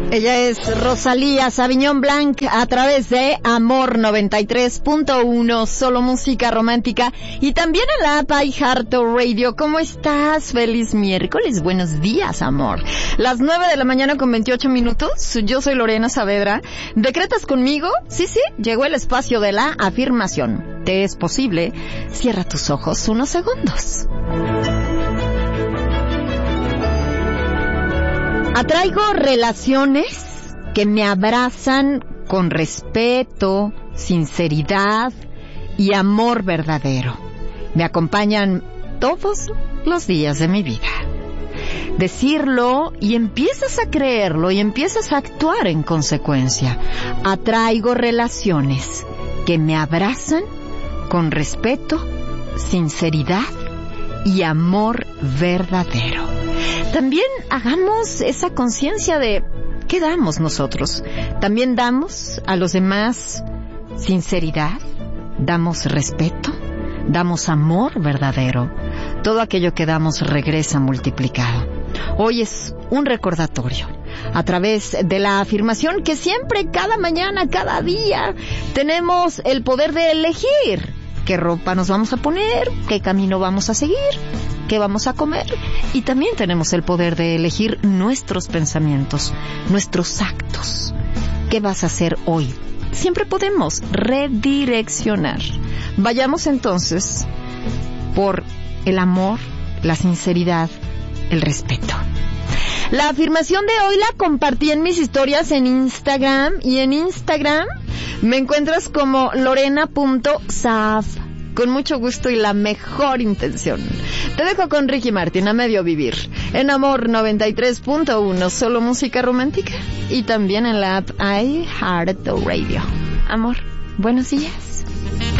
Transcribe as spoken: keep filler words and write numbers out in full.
Ella es Rosalía Sauvignon Blanc a través de Amor noventa y tres punto uno, solo música romántica, y también en la app iHeartRadio. ¿Cómo estás? Feliz miércoles, buenos días, amor. Las nueve de la mañana con veintiocho minutos, yo soy Lorena Saavedra. ¿Decretas conmigo? Sí, sí, llegó el espacio de la afirmación. ¿Te es posible? Cierra tus ojos unos segundos. Atraigo relaciones que me abrazan con respeto, sinceridad y amor verdadero. Me acompañan todos los días de mi vida. Decirlo y empiezas a creerlo y empiezas a actuar en consecuencia. Atraigo relaciones que me abrazan con respeto, sinceridad y amor verdadero. También hagamos esa conciencia de ¿qué damos nosotros? También damos a los demás sinceridad, damos respeto, damos amor verdadero. Todo aquello que damos regresa multiplicado. Hoy es un recordatorio a través de la afirmación que siempre, cada mañana, cada día, tenemos el poder de elegir qué ropa nos vamos a poner, qué camino vamos a seguir, qué vamos a comer, y también tenemos el poder de elegir nuestros pensamientos, nuestros actos. ¿Qué vas a hacer hoy? Siempre podemos redireccionar. Vayamos entonces por el amor, la sinceridad, el respeto. La afirmación de hoy la compartí en mis historias en Instagram, y en Instagram me encuentras como lorena punto sav, con mucho gusto y la mejor intención. Te dejo con Ricky Martin, A Medio Vivir, en Amor noventa y tres punto uno, solo música romántica, y también en la app iHeartRadio. Amor, buenos días.